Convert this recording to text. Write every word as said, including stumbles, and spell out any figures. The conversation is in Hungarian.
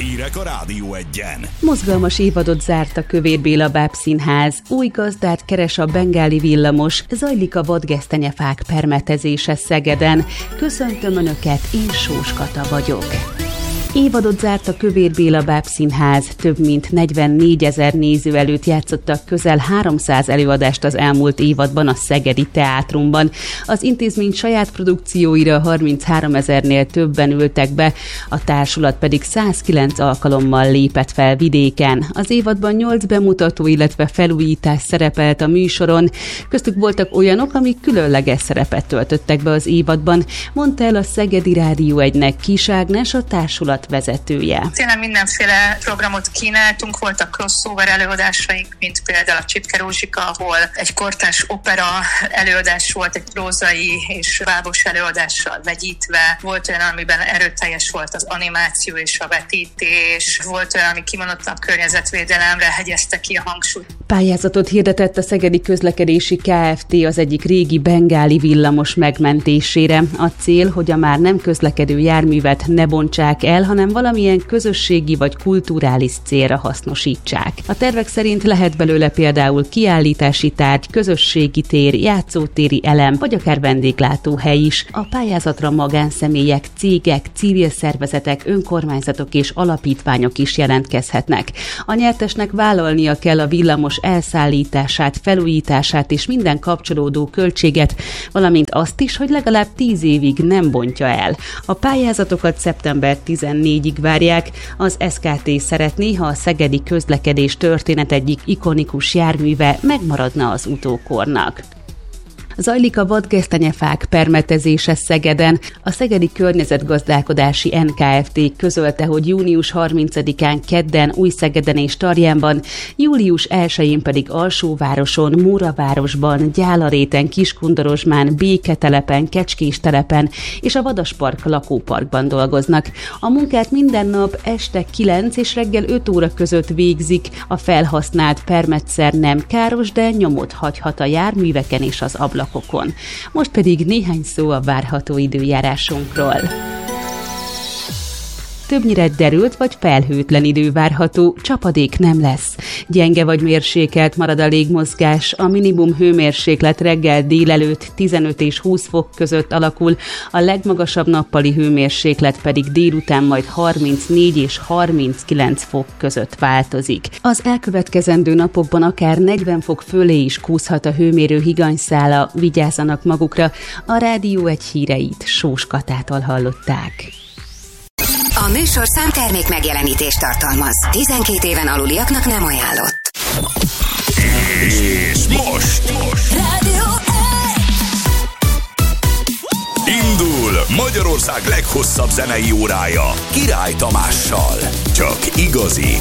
Hírek a Rádió Egyen. Mozgalmas évadot zárt a Kövér Béla Bábszínház. Új gazdát keres a bengáli villamos. Zajlik a vadgesztenyefák permetezése Szegeden. Köszöntöm Önöket, én Sós Kata vagyok. Évadot zárt a Kövér Béla Bábszínház. Több mint negyvennégyezer néző előtt játszottak közel háromszáz előadást az elmúlt évadban a Szegedi Teátrumban. Az intézmény saját produkcióira harmincháromezernél többen ültek be, a társulat pedig százkilenc alkalommal lépett fel vidéken. Az évadban nyolc bemutató, illetve felújítás szerepelt a műsoron. Köztük voltak olyanok, amik különleges szerepet töltöttek be az évadban, mondta el a Szegedi Rádió Egynek Kis Ágnes, a társulat vezetője. Tényleg mindenféle programot kínáltunk, voltak crossover előadásaink, mint például a Csipke Rózsika, ahol egy kortárs opera előadás volt, egy prózai és bábos előadással vegyítve. Volt olyan, amiben erőteljes volt az animáció és a vetítés. Volt olyan, ami kimondottan a környezetvédelemre hegyezte ki a hangsúlyt. Pályázatot hirdetett a Szegedi Közlekedési Kft. Az egyik régi bengáli villamos megmentésére. A cél, hogy a már nem közlekedő járművet ne bontsák el, hanem valamilyen közösségi vagy kulturális célra hasznosítsák. A tervek szerint lehet belőle például kiállítási tárgy, közösségi tér, játszótéri elem, vagy akár vendéglátóhely is. A pályázatra magánszemélyek, cégek, civil szervezetek, önkormányzatok és alapítványok is jelentkezhetnek. A nyertesnek vállalnia kell a villamos elszállítását, felújítását és minden kapcsolódó költséget, valamint azt is, hogy legalább tíz évig nem bontja el. A pályázatokat szeptember tizennégyedikéig várják. Az es ká té szeretné, ha a szegedi közlekedés történet egyik ikonikus járműve megmaradna az utókornak. Zajlik a vadgesztenyefák permetezése Szegeden. A Szegedi Környezetgazdálkodási en ká ef té közölte, hogy június harmincadikán kedden Újszegeden és Tarjánban, július elsején pedig Alsóvároson, Móravárosban, Gyálaréten, Kiskundorozsmán, Béketelepen, Kecskéstelepen és a Vadaspark lakóparkban dolgoznak. A munkát minden nap este kilenc és reggel öt óra között végzik. A felhasznált permetszer nem káros, de nyomot hagyhat a járműveken és az ablakon. Most pedig néhány szó a várható időjárásunkról. Többnyire derült vagy felhőtlen idő várható, csapadék nem lesz. Gyenge vagy mérsékelt marad a légmozgás, a minimum hőmérséklet reggel délelőtt tizenöt és húsz fok között alakul, a legmagasabb nappali hőmérséklet pedig délután majd harmincnégy és harminckilenc fok között változik. Az elkövetkezendő napokban akár negyven fok fölé is kúszhat a hőmérő higanyszála, vigyázzanak magukra. A Rádió Egy híreit Sós Katától hallották. A műsorszám termék megjelenítést tartalmaz. tizenkét éven aluliaknak nem ajánlott. És most, most. Rádió Indul Magyarország leghosszabb zenei órája Király Tamással. Csak igazi